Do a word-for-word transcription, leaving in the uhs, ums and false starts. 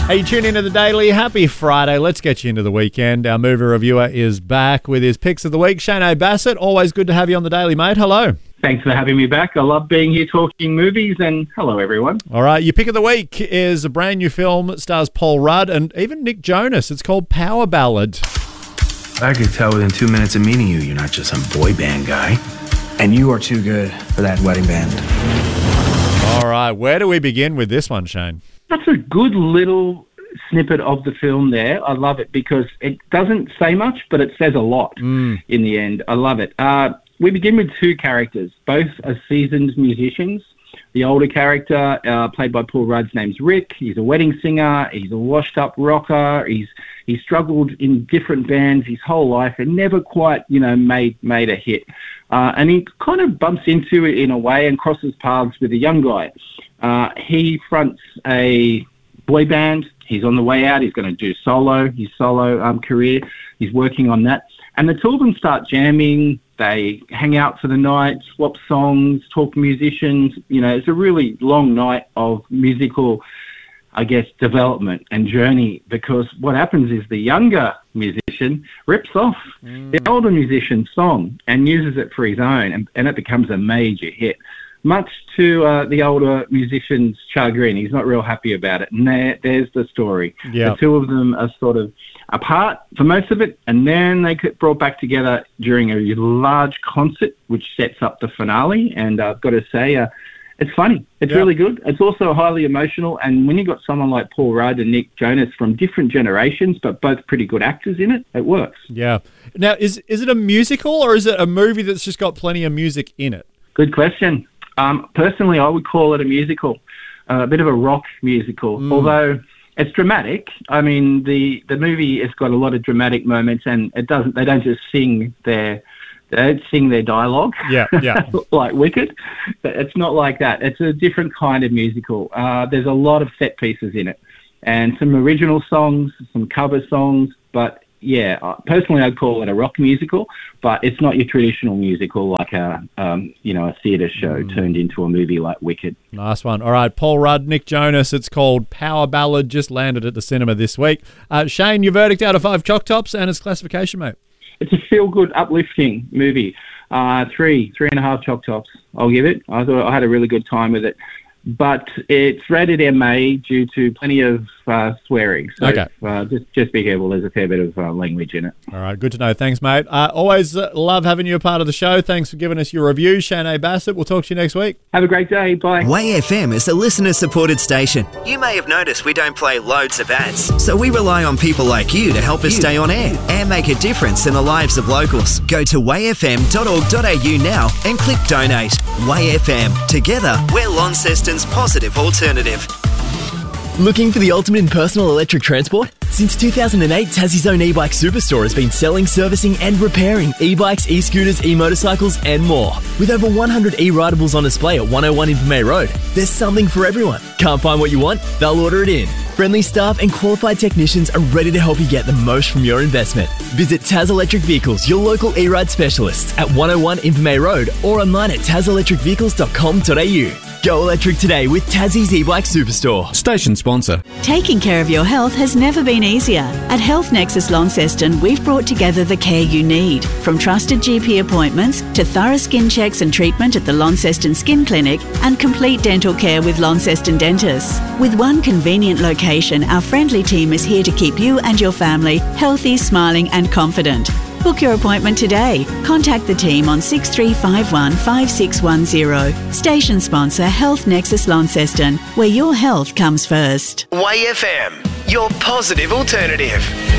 Hey, you tune into the Daily. Happy Friday. Let's get you into the weekend. Our movie reviewer is back with his picks of the week. Shane Bassett, always good to have you on the Daily, mate. Hello. Thanks for having me back. I love being here talking movies, and hello, everyone. All right, your pick of the week is a brand new film that stars Paul Rudd and even Nick Jonas. It's called Power Ballad. I could tell within two minutes of meeting you, you're not just some boy band guy. And you are too good for that wedding band. All right, where do we begin with this one, Shane? That's a good little snippet of the film there. I love it because it doesn't say much, but it says a lot Mm. in the end. I love it. Uh, we begin with two characters. Both are seasoned musicians. The older character, uh, played by Paul Rudd's name's Rick. He's a wedding singer. He's a washed-up rocker. He's he's struggled in different bands his whole life and never quite, you know, made made a hit. Uh, and he kind of bumps into it in a way and crosses paths with a young guy. Uh, he fronts a boy band. He's on the way out. He's going to do solo, his solo um, career. He's working on that. And the two of them start jamming. They hang out for the night, swap songs, talk musicians. You know, it's a really long night of musical, I guess, development and journey, because what happens is the younger musician rips off mm. the older musician's song and uses it for his own, and, and it becomes a major hit. Much to uh, the older musician's chagrin. He's not real happy about it. And there, there's the story. Yep. The two of them are sort of apart for most of it, and then they get brought back together during a large concert, which sets up the finale. And uh, I've got to say, uh, it's funny. It's Yep. really good. It's also highly emotional. And when you've got someone like Paul Rudd and Nick Jonas from different generations, but both pretty good actors in it, it works. Yeah. Now, is is it a musical or is it a movie that's just got plenty of music in it? Good question. Um, personally, I would call it a musical, uh, a bit of a rock musical, Mm. although it's dramatic. I mean, the, the movie has got a lot of dramatic moments, and it doesn't. They don't just sing their they don't sing their dialogue. Yeah, yeah. like Wicked. It's not like that. It's a different kind of musical. Uh, there's a lot of set pieces in it, and some original songs, some cover songs, but. Yeah, uh, personally, I'd call it a rock musical, but it's not your traditional musical like a, um, you know, a theatre show mm. turned into a movie like Wicked. Nice one. All right, Paul Rudd, Nick Jonas. It's called Power Ballad. Just landed at the cinema this week. Uh, Shane, your verdict out of five Choc Tops and its classification, mate? It's a feel-good, uplifting movie. Uh, three, three and a half Choc Tops. I'll give it. I thought I had a really good time with it. But it's rated M A due to plenty of uh, swearing. So okay. uh, just just be careful. There's a fair bit of uh, language in it. All right, good to know. Thanks, mate. Uh, always uh, love having you a part of the show. Thanks for giving us your review, Shane Bassett. We'll talk to you next week. Have a great day. Bye. Way F M is a listener-supported station. You may have noticed we don't play loads of ads, so we rely on people like you to help us stay on air and make a difference in the lives of locals. Go to way f m dot org dot a u now and click donate. Way F M. Together, we're Launceston's positive alternative. Looking for the ultimate in personal electric transport? Since two thousand eight, Tassie's own e-bike superstore has been selling, servicing and repairing e-bikes, e-scooters, e-motorcycles and more. With over one hundred e-ridables on display at one oh one Invermay Road, there's something for everyone. Can't find what you want? They'll order it in. Friendly staff and qualified technicians are ready to help you get the most from your investment. Visit Taz Electric Vehicles, your local e-ride specialists at one oh one Invermay Road or online at taz electric vehicles dot com dot a u. Go electric today with Tassie's e-bike superstore. Station sponsor. Taking care of your health has never been easier. At Health Nexus Launceston, we've brought together the care you need. From trusted G P appointments to thorough skin checks and treatment at the Launceston Skin Clinic and complete dental care with Launceston Dentists. With one convenient location, our friendly team is here to keep you and your family healthy, smiling and confident. Book your appointment today. Contact the team on six three five one, five six one zero. Station sponsor Health Nexus Launceston, where your health comes first. Way F M, your positive alternative.